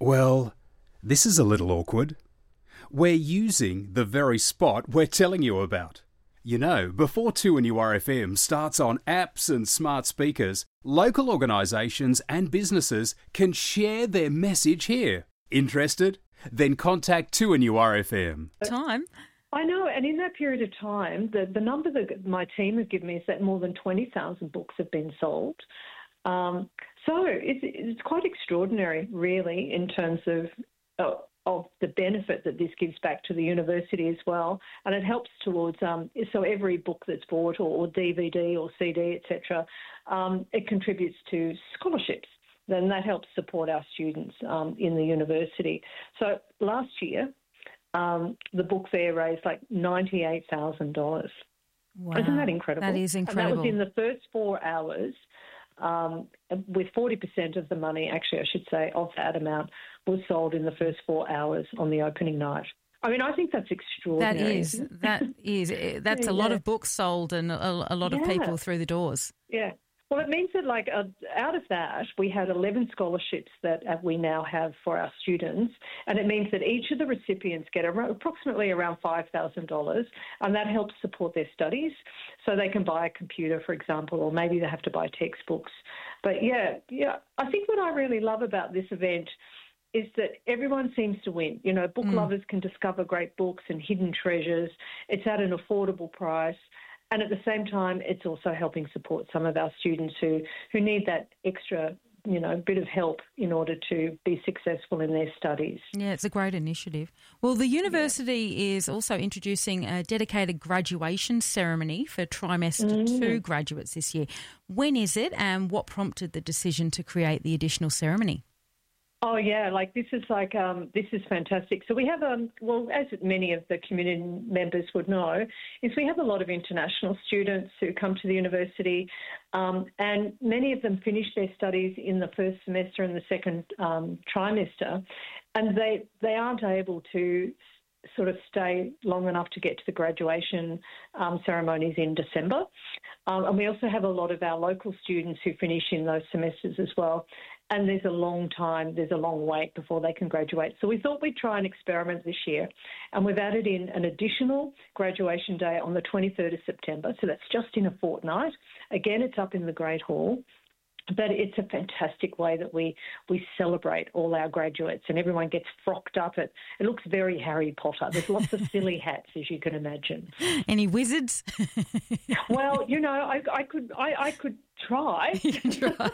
Well, this is a little awkward. We're using the very spot we're telling you about. You know, before 2NURFM starts on apps and smart speakers, local organisations and businesses can share their message here. Interested? Then contact 2NURFM. Time. I know, and in that period of time, the number that my team have given me is that more than 20,000 books have been sold. So it's quite extraordinary, really, in terms of the benefit that this gives back to the university as well. And it helps towards, so every book that's bought or DVD or CD, etc., it contributes to scholarships. Then that helps support our students in the university. So last year, the book fair raised like $98,000. Wow. Isn't that incredible? That is incredible. And that was in the first 4 hours. With 40% of the money, actually I should say, of that amount was sold in the first 4 hours on the opening night. I mean, I think that's extraordinary. That's a lot of books sold and a lot of people through the doors. Yeah. Well, it means that, like, out of that, we had 11 scholarships that we now have for our students, and it means that each of the recipients get approximately around $5,000, and that helps support their studies, so they can buy a computer, for example, or maybe they have to buy textbooks. But, yeah, I think what I really love about this event is that everyone seems to win. You know, book lovers can discover great books and hidden treasures. It's at an affordable price. And at the same time, it's also helping support some of our students who need that extra, bit of help in order to be successful in their studies. Yeah, it's a great initiative. Well, the university is also introducing a dedicated graduation ceremony for trimester 2 graduates this year. When is it, and what prompted the decision to create the additional ceremony? Oh, yeah, this is fantastic. So we have, as many of the community members would know, is we have a lot of international students who come to the university, and many of them finish their studies in the first semester and the second trimester, and they aren't able to sort of stay long enough to get to the graduation ceremonies in December. And we also have a lot of our local students who finish in those semesters as well. And there's a long wait before they can graduate. So we thought we'd try and experiment this year. And we've added in an additional graduation day on the 23rd of September. So that's just in a fortnight. Again, it's up in the Great Hall. But it's a fantastic way that we celebrate all our graduates, and everyone gets frocked up. It looks very Harry Potter. There's lots of silly hats, as you can imagine. Any wizards? Well, I could try. You can try.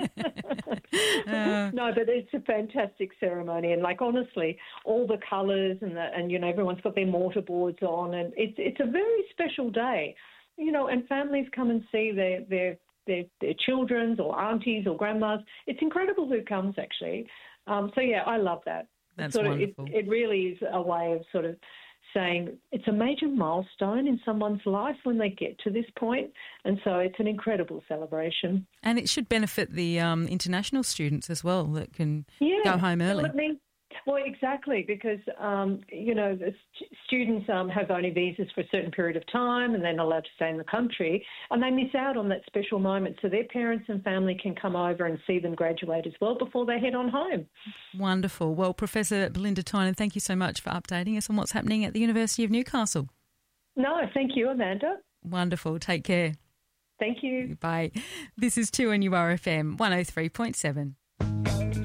No, but it's a fantastic ceremony, and honestly, all the colours and everyone's got their mortarboards on, and it's a very special day. And families come and see their children's or aunties or grandmas. It's incredible who comes, actually. I love that. That's wonderful. It really is a way of sort of saying it's a major milestone in someone's life when they get to this point, and so it's an incredible celebration. And it should benefit the international students as well that can go home early. Well, exactly, because, the students have only visas for a certain period of time and they're not allowed to stay in the country, and they miss out on that special moment. So their parents and family can come over and see them graduate as well before they head on home. Wonderful. Well, Professor Belinda Tynan, thank you so much for updating us on what's happening at the University of Newcastle. No, thank you, Amanda. Wonderful. Take care. Thank you. Bye. This is 2NURFM 103.7.